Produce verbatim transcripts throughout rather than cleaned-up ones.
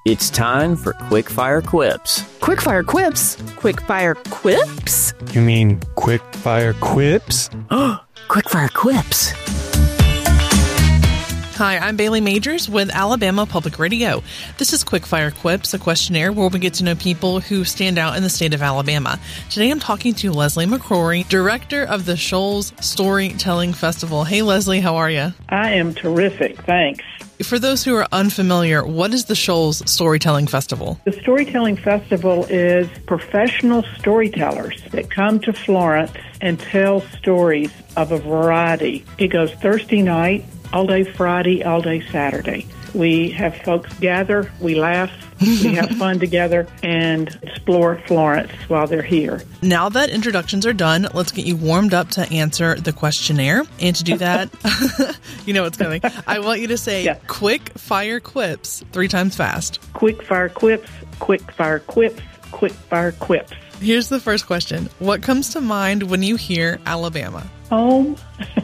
It's time for Quickfire Quips. Quickfire Quips? Quickfire Quips? You mean Quickfire Quips? Quickfire Quips. Hi, I'm Bailey Majors with Alabama Public Radio. This is Quickfire Quips, a questionnaire where we get to know people who stand out in the state of Alabama. Today I'm talking to Leslie McCrory, director of the Shoals Storytelling Festival. Hey, Leslie, how are you? I am terrific, thanks. For those who are unfamiliar, what is the Shoals Storytelling Festival? The Storytelling Festival is professional storytellers that come to Florence and tell stories of a variety. It goes Thursday night, all day Friday, all day Saturday. We have folks gather, we laugh, we have fun together, and explore Florence while they're here. Now that introductions are done, let's get you warmed up to answer the questionnaire. And to do that, you know what's coming. I want you to say yeah. Quick Fire Quips three times fast. Quick Fire Quips, Quick Fire Quips, Quick Fire Quips. Here's the first question. What comes to mind when you hear Alabama? Home.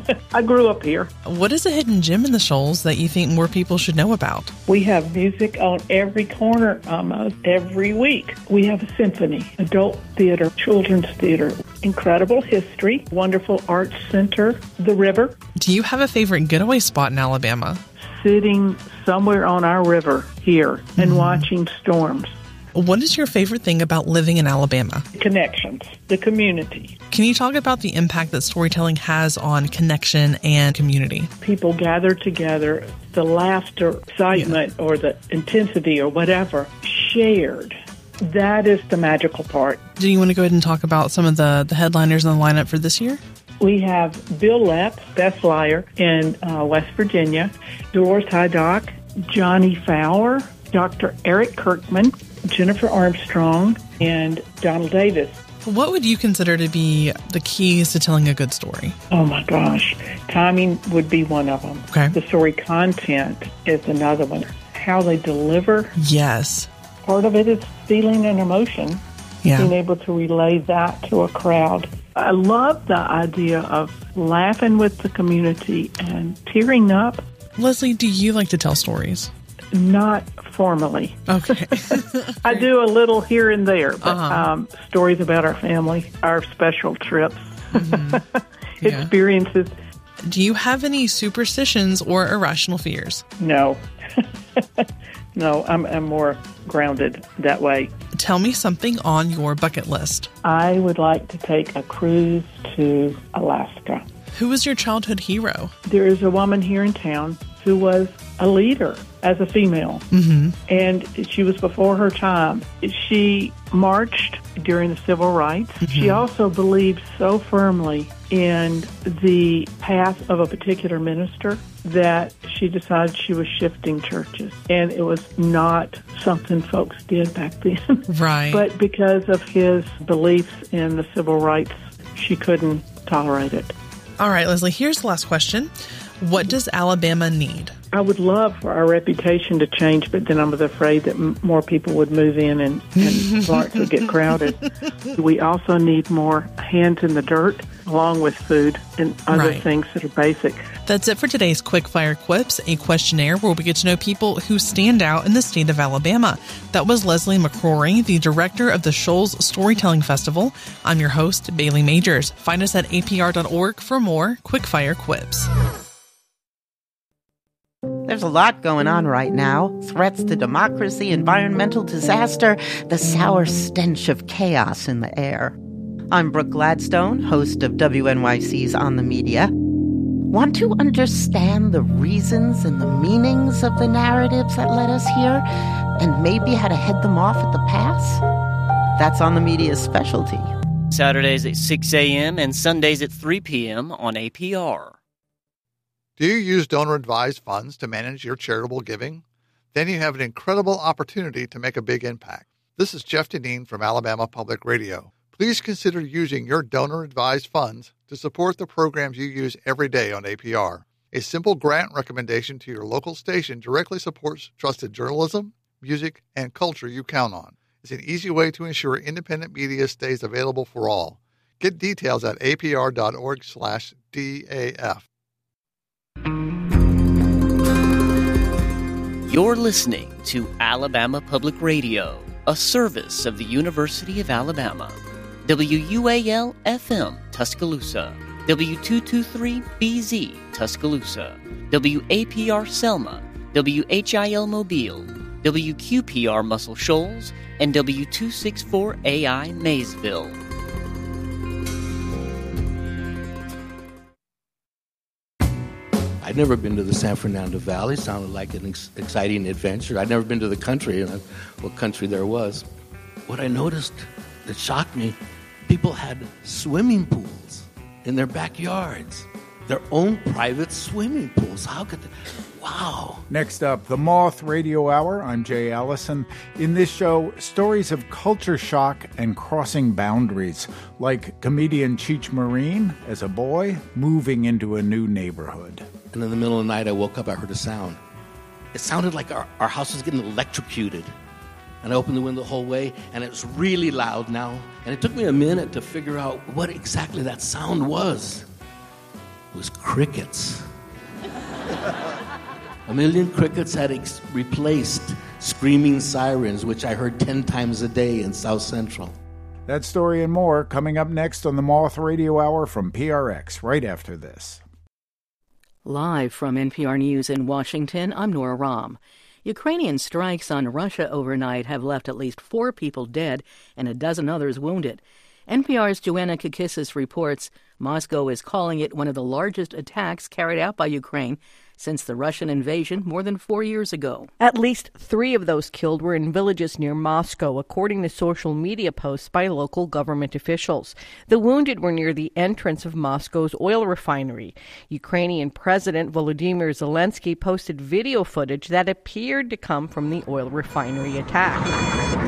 I grew up here. What is a hidden gem in the Shoals that you think more people should know about? We have music on every corner almost every week. We have a symphony, adult theater, children's theater, incredible history, wonderful arts center, the river. Do you have a favorite getaway spot in Alabama? Sitting somewhere on our river here and mm-hmm. watching storms. What is your favorite thing about living in Alabama? Connections, the community. Can you talk about the impact that storytelling has on connection and community? People gather together, the laughter, excitement, yeah. or the intensity or whatever, shared. That is the magical part. Do you want to go ahead and talk about some of the, the headliners in the lineup for this year? We have Bill Lepp, Beth Flyer in uh, West Virginia, Doris Hydock, Johnny Fowler, Doctor Eric Kirkman, Jennifer Armstrong, and Donald Davis. What would you consider to be the keys to telling a good story? Oh, my gosh. Timing would be one of them. Okay. The story content is another one. How they deliver. Yes. Part of it is feeling and emotion. Yeah. Being able to relay that to a crowd. I love the idea of laughing with the community and tearing up. Leslie, do you like to tell stories? Not formally. Okay. I do a little here and there, but uh-huh. um, stories about our family, our special trips, mm-hmm. yeah. experiences. Do you have any superstitions or irrational fears? No. no, I'm, I'm more grounded that way. Tell me something on your bucket list. I would like to take a cruise to Alaska. Who was your childhood hero? There is a woman here in town who was a leader as a female, mm-hmm. and she was before her time. She marched during the civil rights. Mm-hmm. She also believed so firmly in the path of a particular minister that she decided she was shifting churches, and it was not something folks did back then. Right. But because of his beliefs in the civil rights, she couldn't tolerate it. All right, Leslie, here's the last question. What does Alabama need? I would love for our reputation to change, but then I'm afraid that m- more people would move in and, and Florence would get crowded. We also need more hands in the dirt, along with food and other right. things that are basic. That's it for today's Quickfire Quips, a questionnaire where we get to know people who stand out in the state of Alabama. That was Leslie McCrory, the director of the Shoals Storytelling Festival. I'm your host, Bailey Majors. Find us at A P R dot org for more Quickfire Quips. There's a lot going on right now. Threats to democracy, environmental disaster, the sour stench of chaos in the air. I'm Brooke Gladstone, host of W N Y C's On the Media. Want to understand the reasons and the meanings of the narratives that led us here, and maybe how to head them off at the pass? That's On the Media's specialty. Saturdays at six a.m. and Sundays at three p.m. on A P R. Do you use donor-advised funds to manage your charitable giving? Then you have an incredible opportunity to make a big impact. This is Jeff Deneen from Alabama Public Radio. Please consider using your donor-advised funds to support the programs you use every day on A P R. A simple grant recommendation to your local station directly supports trusted journalism, music, and culture you count on. It's an easy way to ensure independent media stays available for all. Get details at A P R dot org slash D A F. You're listening to Alabama Public Radio, a service of the University of Alabama. W U A L F M, Tuscaloosa. W two twenty-three B Z, Tuscaloosa. W A P R Selma. W H I L Mobile. W Q P R Muscle Shoals. And W two sixty-four A I Maysville. I'd never been to the San Fernando Valley. Sounded like an ex- exciting adventure. I'd never been to the country, and what country there was. What I noticed that shocked me, people had swimming pools in their backyards, their own private swimming pools. How could they? Wow. Next up, the Moth Radio Hour. I'm Jay Allison. In this show, stories of culture shock and crossing boundaries, like comedian Cheech Marine, as a boy, moving into a new neighborhood. And in the middle of the night, I woke up, I heard a sound. It sounded like our, our house was getting electrocuted. And I opened the window the whole way, and it was really loud now. And it took me a minute to figure out what exactly that sound was. It was crickets. A million crickets had ex- replaced screaming sirens, which I heard ten times a day in South Central. That story and more coming up next on the Moth Radio Hour from P R X, right after this. Live from N P R News in Washington, I'm Nora Rahm. Ukrainian strikes on Russia overnight have left at least four people dead and a dozen others wounded. N P R's Joanna Kakissis reports Moscow is calling it one of the largest attacks carried out by Ukraine since the Russian invasion more than four years ago. At least three of those killed were in villages near Moscow, according to social media posts by local government officials. The wounded were near the entrance of Moscow's oil refinery. Ukrainian President Volodymyr Zelensky posted video footage that appeared to come from the oil refinery attack.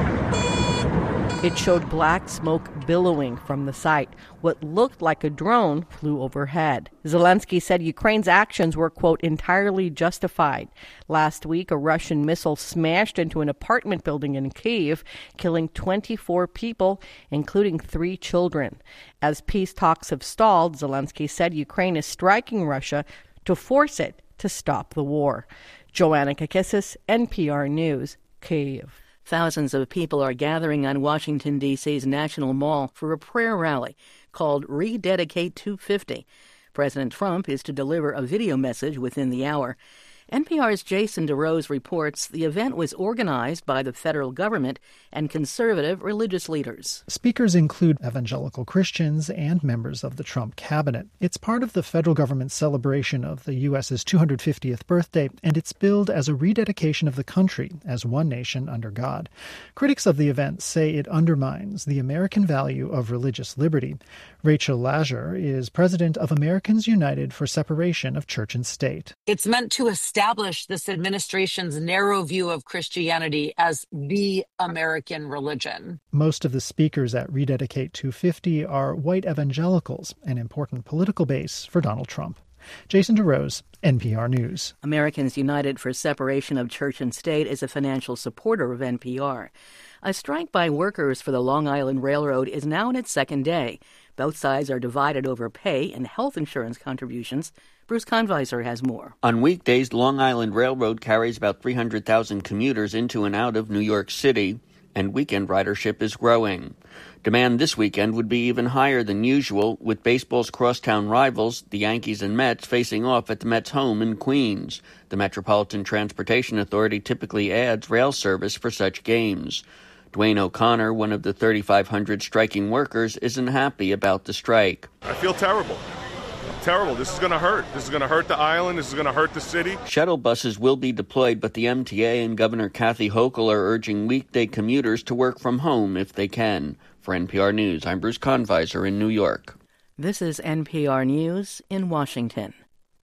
It showed black smoke billowing from the site. What looked like a drone flew overhead. Zelensky said Ukraine's actions were, quote, entirely justified. Last week, a Russian missile smashed into an apartment building in Kyiv, killing twenty-four people, including three children. As peace talks have stalled, Zelensky said Ukraine is striking Russia to force it to stop the war. Joanna Kakissis, N P R News, Kyiv. Thousands of people are gathering on Washington, D C's National Mall for a prayer rally called Rededicate two fifty. President Trump is to deliver a video message within the hour. N P R's Jason DeRose reports the event was organized by the federal government and conservative religious leaders. Speakers include evangelical Christians and members of the Trump cabinet. It's part of the federal government's celebration of the U S's two hundred fiftieth birthday, and it's billed as a rededication of the country as one nation under God. Critics of the event say it undermines the American value of religious liberty. Rachel Lajer is president of Americans United for Separation of Church and State. It's meant to establish this administration's narrow view of Christianity as the American religion. Most of the speakers at Rededicate two fifty are white evangelicals, an important political base for Donald Trump. Jason DeRose, N P R News. Americans United for Separation of Church and State is a financial supporter of N P R. A strike by workers for the Long Island Railroad is now in its second day. Both sides are divided over pay and health insurance contributions. Bruce Conviser has more. On weekdays, Long Island Railroad carries about three hundred thousand commuters into and out of New York City, and weekend ridership is growing. Demand this weekend would be even higher than usual, with baseball's crosstown rivals, the Yankees and Mets, facing off at the Mets' home in Queens. The Metropolitan Transportation Authority typically adds rail service for such games. Dwayne O'Connor, one of the thirty-five hundred striking workers, isn't happy about the strike. I feel terrible. Terrible. This is going to hurt. This is going to hurt the island. This is going to hurt the city. Shuttle buses will be deployed, but the M T A and Governor Kathy Hochul are urging weekday commuters to work from home if they can. For N P R News, I'm Bruce Conviser in New York. This is N P R News in Washington.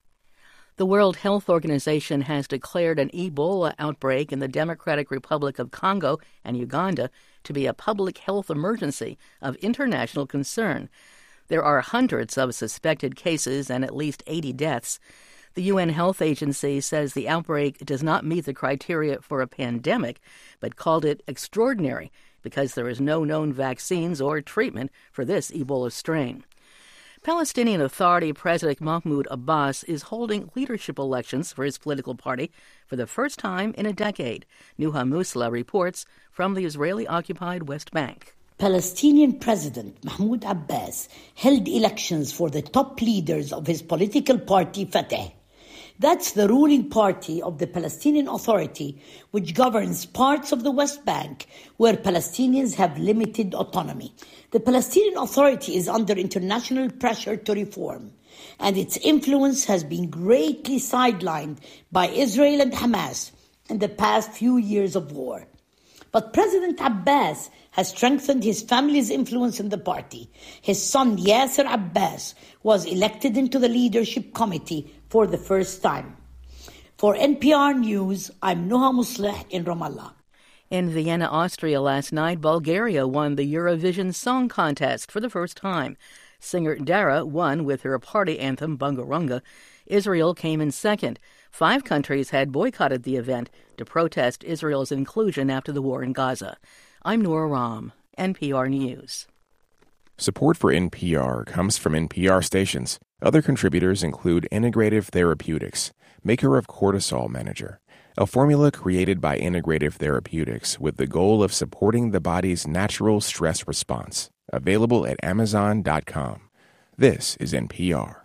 The World Health Organization has declared an Ebola outbreak in the Democratic Republic of Congo and Uganda to be a public health emergency of international concern. There are hundreds of suspected cases and at least eighty deaths. The U N Health Agency says the outbreak does not meet the criteria for a pandemic, but called it extraordinary because there is no known vaccines or treatment for this Ebola strain. Palestinian Authority President Mahmoud Abbas is holding leadership elections for his political party for the first time in a decade. Nuha Musla reports from the Israeli-occupied West Bank. Palestinian President Mahmoud Abbas held elections for the top leaders of his political party, Fatah. That's the ruling party of the Palestinian Authority, which governs parts of the West Bank where Palestinians have limited autonomy. The Palestinian Authority is under international pressure to reform, and its influence has been greatly sidelined by Israel and Hamas in the past few years of war. But President Abbas has strengthened his family's influence in the party. His son Yasser Abbas was elected into the leadership committee for the first time. For N P R News, I'm Nuha Musleh in Ramallah. In Vienna, Austria last night, Bulgaria won the Eurovision Song Contest for the first time. Singer Dara won with her party anthem, Bungarunga. Israel came in second. Five countries had boycotted the event to protest Israel's inclusion after the war in Gaza. I'm Nora Ram, N P R News. Support for N P R comes from N P R stations. Other contributors include Integrative Therapeutics, maker of Cortisol Manager, a formula created by Integrative Therapeutics with the goal of supporting the body's natural stress response. Available at amazon dot com. This is N P R.